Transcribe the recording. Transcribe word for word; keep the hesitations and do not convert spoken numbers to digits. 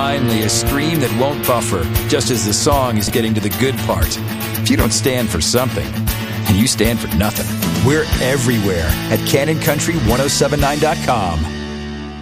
Finally, a stream that won't buffer, just as the song is getting to the good part. If you don't stand for something, and you stand for nothing. We're everywhere at Cannon Country ten seventy-nine dot com.